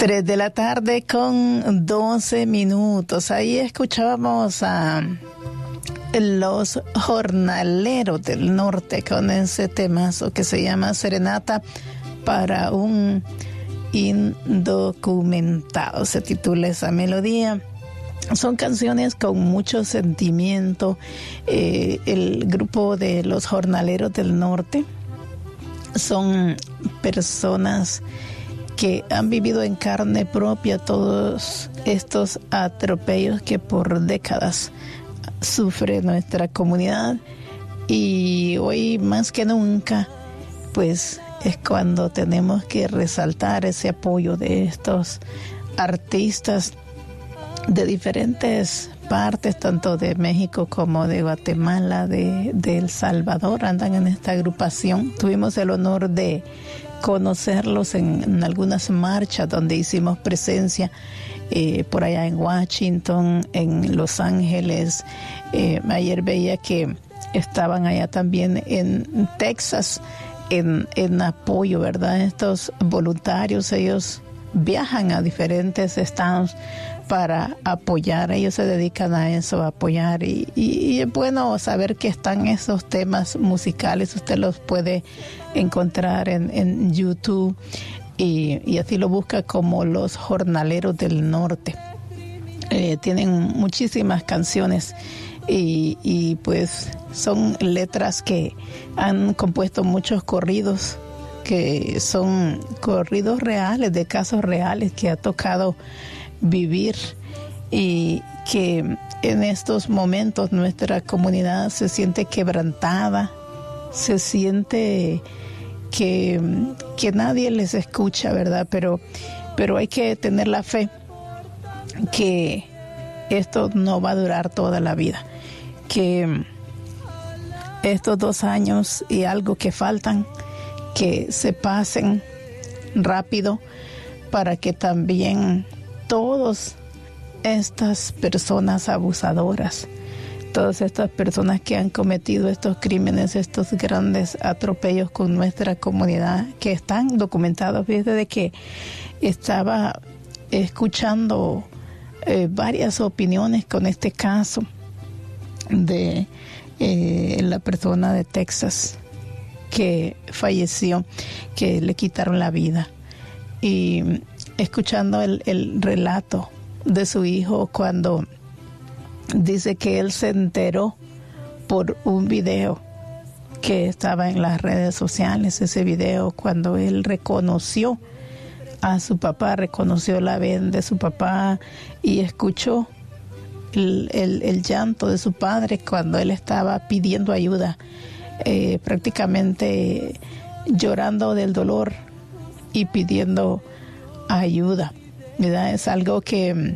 3 de la tarde con 12 minutos. Ahí escuchábamos a los Jornaleros del Norte con ese temazo que se llama Serenata para un indocumentado. Se titula esa melodía. Son canciones con mucho sentimiento. El grupo de los Jornaleros del Norte son personas que han vivido en carne propia todos estos atropellos que por décadas sufre nuestra comunidad, y hoy más que nunca pues es cuando tenemos que resaltar ese apoyo de estos artistas de diferentes partes, tanto de México como de Guatemala, de El Salvador, andan en esta agrupación. Tuvimos el honor de conocerlos en algunas marchas donde hicimos presencia, por allá en Washington, en Los Ángeles. Ayer veía que estaban allá también en Texas en apoyo, ¿verdad? Estos voluntarios, ellos viajan a diferentes estados para apoyar. Ellos se dedican a eso, a apoyar, y es bueno saber que están esos temas musicales. Usted los puede encontrar en YouTube y así lo busca como los Jornaleros del Norte. Tienen muchísimas canciones y pues son letras que han compuesto muchos corridos, que son corridos reales, de casos reales que ha tocado vivir, y que en estos momentos nuestra comunidad se siente quebrantada, se siente que nadie les escucha, ¿verdad? Pero hay que tener la fe que esto no va a durar toda la vida, que estos 2 años y algo que faltan, que se pasen rápido, para que también todas estas personas abusadoras, todas estas personas que han cometido estos crímenes, estos grandes atropellos con nuestra comunidad, que están documentados. Desde que estaba escuchando varias opiniones con este caso de la persona de Texas que falleció, que le quitaron la vida, y escuchando el relato de su hijo cuando dice que él se enteró por un video que estaba en las redes sociales. Ese video, cuando él reconoció a su papá, reconoció la vez de su papá y escuchó el llanto de su padre cuando él estaba pidiendo ayuda, prácticamente llorando del dolor y pidiendo ayuda, ¿verdad? Es algo que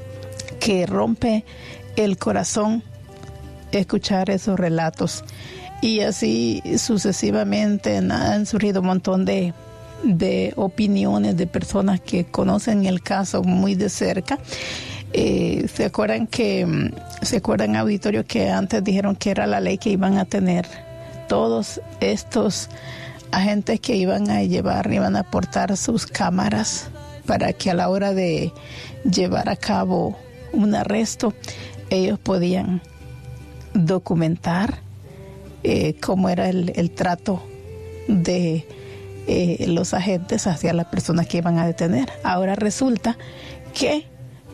rompe el corazón escuchar esos relatos, y así sucesivamente han surgido un montón de opiniones de personas que conocen el caso muy de cerca. ¿Se acuerdan, auditorio, que antes dijeron que era la ley que iban a tener todos estos agentes que iban a aportar sus cámaras para que a la hora de llevar a cabo un arresto ellos podían documentar cómo era el trato de los agentes hacia las personas que iban a detener? Ahora resulta que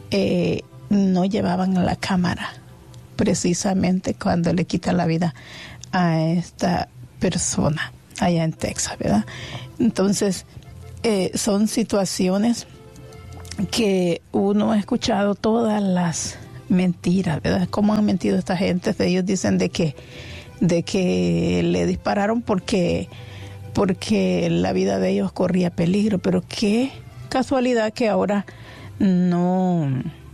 no llevaban la cámara precisamente cuando le quitan la vida a esta persona allá en Texas, ¿verdad? Entonces son situaciones que uno ha escuchado todas las mentiras, ¿verdad? Cómo han mentido esta gente. Ellos dicen de que le dispararon porque la vida de ellos corría peligro, pero qué casualidad que ahora no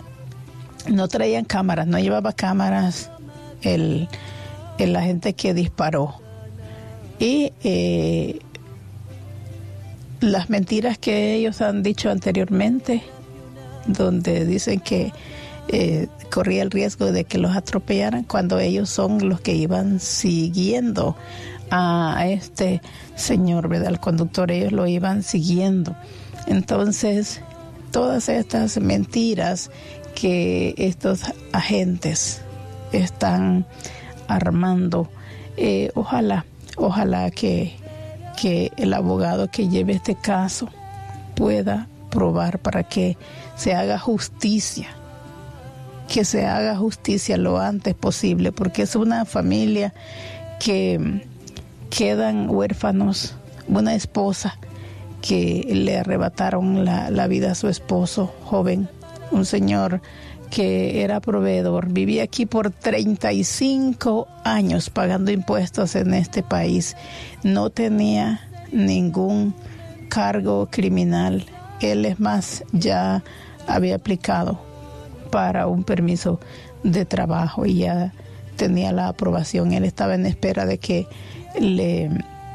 traían cámaras, no llevaba cámaras el agente que disparó. Y las mentiras que ellos han dicho anteriormente, donde dicen que corría el riesgo de que los atropellaran, cuando ellos son los que iban siguiendo a este señor, ¿verdad? El conductor, ellos lo iban siguiendo. Entonces todas estas mentiras que estos agentes están armando. Ojalá que el abogado que lleve este caso pueda probar para que se haga justicia, que se haga justicia lo antes posible, porque es una familia que quedan huérfanos, una esposa que le arrebataron la vida a su esposo joven, un señor que era proveedor, vivía aquí por 35 años pagando impuestos en este país, no tenía ningún cargo criminal. Él, es más, ya había aplicado para un permiso de trabajo y ya tenía la aprobación. Él estaba en espera de que le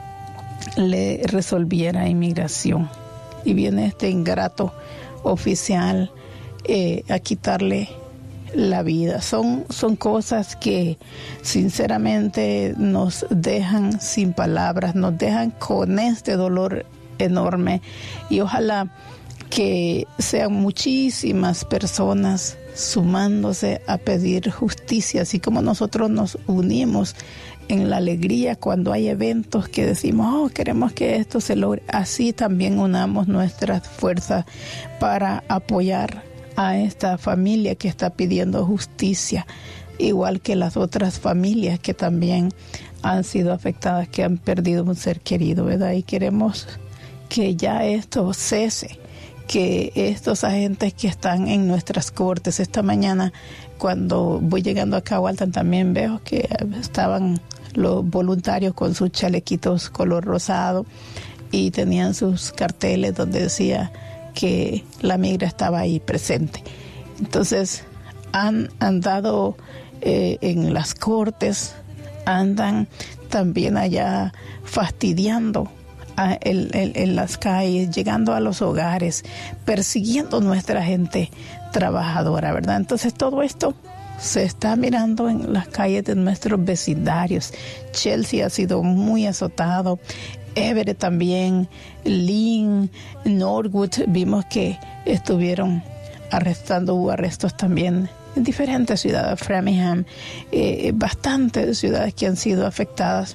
resolviera inmigración. Y viene este ingrato oficial a quitarle la vida. Son cosas que sinceramente nos dejan sin palabras, nos dejan con este dolor enorme, y ojalá que sean muchísimas personas sumándose a pedir justicia, así como nosotros nos unimos en la alegría cuando hay eventos que decimos, queremos que esto se logre, así también unamos nuestras fuerzas para apoyar a esta familia que está pidiendo justicia, igual que las otras familias que también han sido afectadas, que han perdido un ser querido, ¿verdad? Y queremos que ya esto cese, que estos agentes que están en nuestras cortes, esta mañana cuando voy llegando acá a Walton también veo que estaban los voluntarios con sus chalequitos color rosado y tenían sus carteles donde decía que la migra estaba ahí presente. Entonces han andado en las cortes, andan también allá fastidiando en las calles, llegando a los hogares, persiguiendo nuestra gente trabajadora, ¿verdad? Entonces todo esto se está mirando en las calles de nuestros vecindarios. Chelsea ha sido muy azotado, Everett también, Lynn, Norwood, vimos que estuvieron hubo arrestos también en diferentes ciudades, Framingham, bastantes ciudades que han sido afectadas.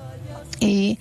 Y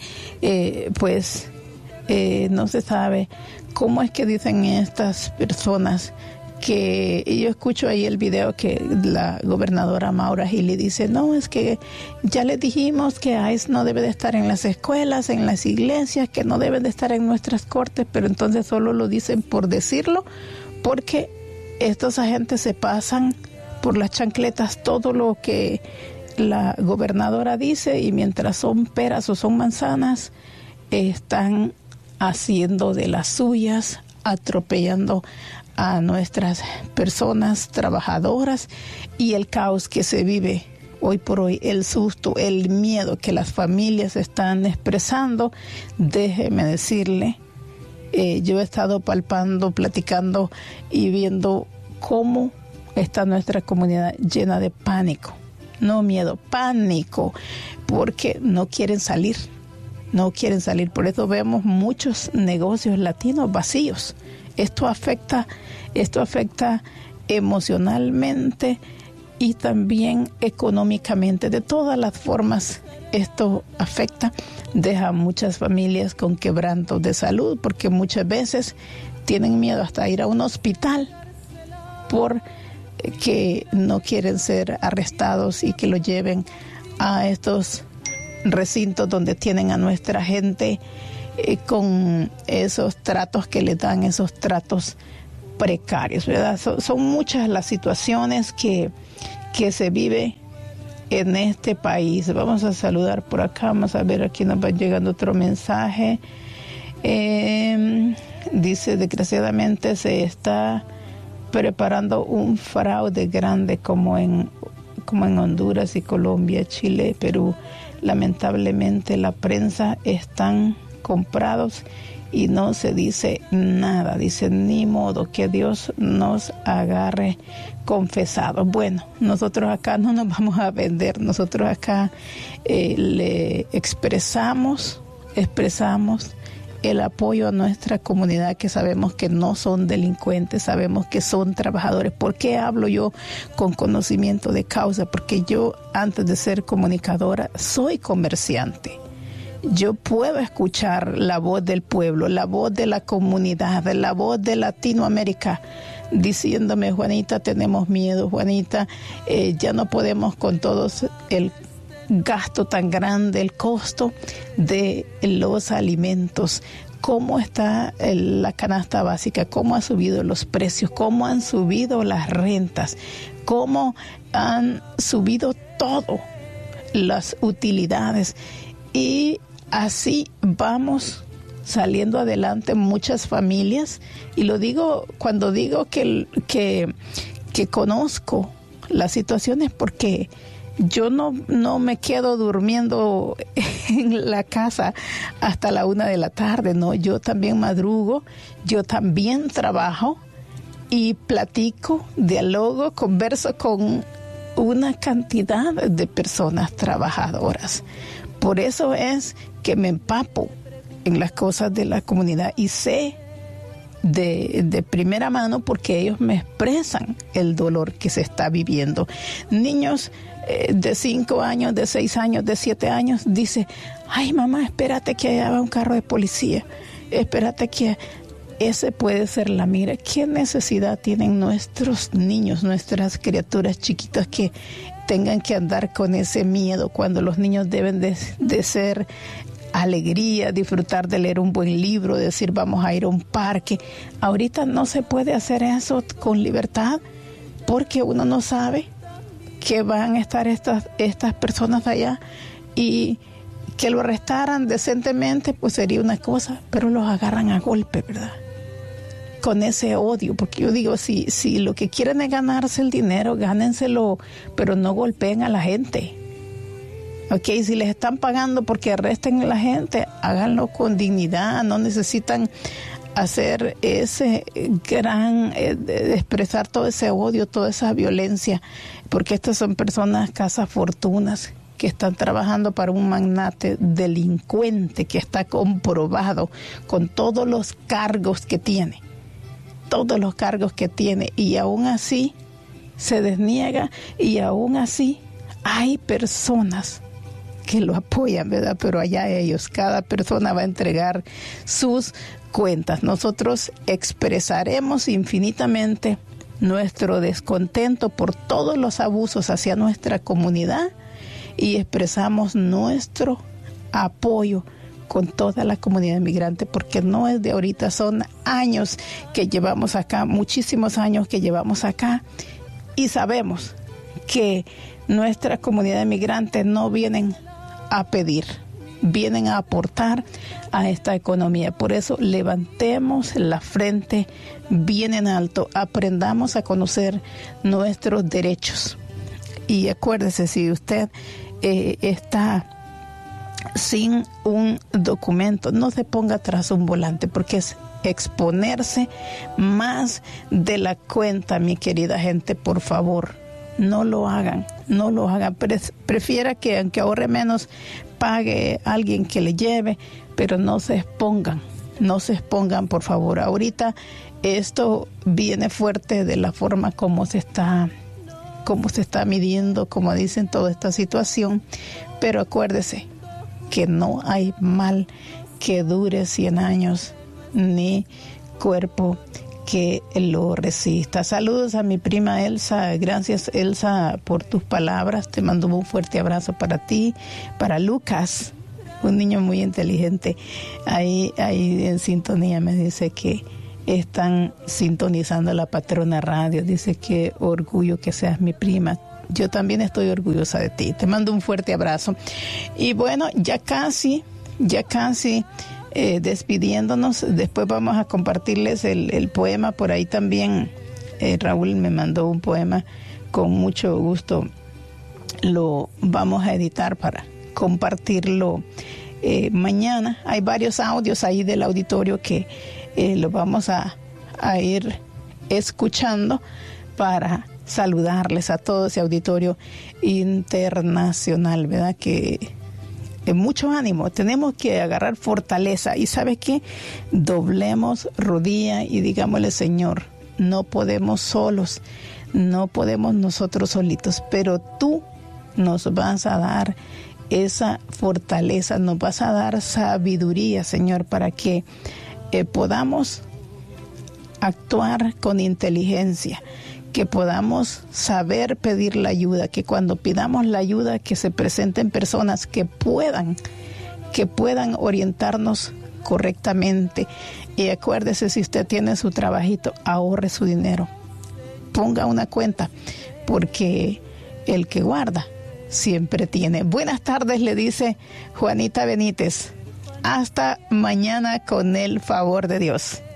no se sabe cómo es que dicen estas personas que yo escucho ahí el video que la gobernadora Maura Healey dice, no, es que ya les dijimos que ICE no debe de estar en las escuelas, en las iglesias, que no deben de estar en nuestras cortes, pero entonces solo lo dicen por decirlo, porque estos agentes se pasan por las chancletas todo lo que la gobernadora dice, y mientras son peras o son manzanas, están haciendo de las suyas, atropellando a nuestras personas trabajadoras, y el caos que se vive hoy por hoy, el susto, el miedo que las familias están expresando. Déjeme decirle, yo he estado palpando, platicando y viendo cómo está nuestra comunidad llena de pánico. No miedo, pánico, porque no quieren salir. Por eso vemos muchos negocios latinos vacíos. Esto afecta emocionalmente y también económicamente. De todas las formas, esto afecta, deja a muchas familias con quebranto de salud, porque muchas veces tienen miedo hasta ir a un hospital porque no quieren ser arrestados y que lo lleven a estos recintos donde tienen a nuestra gente con esos tratos que le dan, esos tratos precarios, ¿verdad? Son muchas las situaciones que se vive en este país. Vamos a saludar por acá, vamos a ver, aquí nos va llegando otro mensaje. Dice, desgraciadamente se está preparando un fraude grande como en Honduras y Colombia, Chile, Perú. Lamentablemente la prensa están comprados y no se dice nada. Dice, ni modo, que Dios nos agarre confesados. Bueno, nosotros acá no nos vamos a vender, nosotros acá le expresamos el apoyo a nuestra comunidad, que sabemos que no son delincuentes, sabemos que son trabajadores. ¿Por qué hablo yo con conocimiento de causa? Porque yo, antes de ser comunicadora, soy comerciante. Yo puedo escuchar la voz del pueblo, la voz de la comunidad, la voz de Latinoamérica, diciéndome: Juanita, tenemos miedo, Juanita, ya no podemos con todos el gasto tan grande, el costo de los alimentos. ¿Cómo está la canasta básica? ¿Cómo han subido los precios? ¿Cómo han subido las rentas? ¿Cómo han subido todo? Las utilidades. Y así vamos saliendo adelante muchas familias. Y lo digo cuando digo que conozco las situaciones, porque yo no me quedo durmiendo en la casa hasta la 1 de la tarde, no. Yo también madrugo, yo también trabajo y platico, dialogo, converso con una cantidad de personas trabajadoras. Por eso es que me empapo en las cosas de la comunidad y sé de primera mano, porque ellos me expresan el dolor que se está viviendo. Niños de 5 años, de 6 años, de 7 años, dice: ay, mamá, espérate que haya un carro de policía, espérate que... Ese puede ser la mira. ¿Qué necesidad tienen nuestros niños, nuestras criaturas chiquitas, que tengan que andar con ese miedo, cuando los niños deben de ser alegría, disfrutar de leer un buen libro, decir vamos a ir a un parque? Ahorita no se puede hacer eso con libertad, porque uno no sabe que van a estar estas personas allá, y que lo arrestaran decentemente pues sería una cosa, pero los agarran a golpe, ¿verdad? Con ese odio, porque yo digo, si lo que quieren es ganarse el dinero, gánenselo, pero no golpeen a la gente. Ok, si les están pagando porque arresten a la gente, háganlo con dignidad. No necesitan hacer ese gran, expresar todo ese odio, toda esa violencia, porque estas son personas cazafortunas que están trabajando para un magnate delincuente que está comprobado con todos los cargos que tiene. Y aún así se desniega, y aún así hay personas que lo apoyan, ¿verdad? Pero allá ellos, cada persona va a entregar sus cuentas. Nosotros expresaremos infinitamente nuestro descontento por todos los abusos hacia nuestra comunidad, y expresamos nuestro apoyo con toda la comunidad inmigrante, porque no es de ahorita, son años que llevamos acá, muchísimos años que llevamos acá, y sabemos que nuestra comunidad inmigrante no vienen a pedir, vienen a aportar a esta economía. Por eso levantemos la frente bien en alto, aprendamos a conocer nuestros derechos. Y acuérdese, si usted está sin un documento, no se ponga tras un volante, porque es exponerse más de la cuenta, mi querida gente. Por favor, no lo hagan. Prefiera que, aunque ahorre menos, pague a alguien que le lleve, pero no se expongan, por favor. Ahorita esto viene fuerte de la forma como se está midiendo, como dicen, toda esta situación, pero acuérdese que no hay mal que dure 100 años, ni cuerpo que lo resista. Saludos a mi prima Elsa. Gracias, Elsa, por tus palabras. Te mando un fuerte abrazo para ti, para Lucas, un niño muy inteligente. Ahí en sintonía me dice que están sintonizando la Patrona Radio. Dice que orgullo que seas mi prima. Yo también estoy orgullosa de ti. Te mando un fuerte abrazo. Y bueno, ya casi despidiéndonos. Después vamos a compartirles el poema. Por ahí también Raúl me mandó un poema. Con mucho gusto lo vamos a editar para compartirlo mañana. Hay varios audios ahí del auditorio que lo vamos a ir escuchando para saludarles a todo ese auditorio internacional, ¿verdad? Que mucho ánimo, tenemos que agarrar fortaleza. ¿Y sabe qué? Doblemos rodilla y digámosle, Señor, no podemos solos, no podemos nosotros solitos, pero tú nos vas a dar esa fortaleza, nos vas a dar sabiduría, Señor, para que podamos actuar con inteligencia, que podamos saber pedir la ayuda, que cuando pidamos la ayuda, que se presenten personas que puedan orientarnos correctamente. Y acuérdese, si usted tiene su trabajito, ahorre su dinero, ponga una cuenta, porque el que guarda siempre tiene. Buenas tardes, le dice Juanita Benítez. Hasta mañana con el favor de Dios.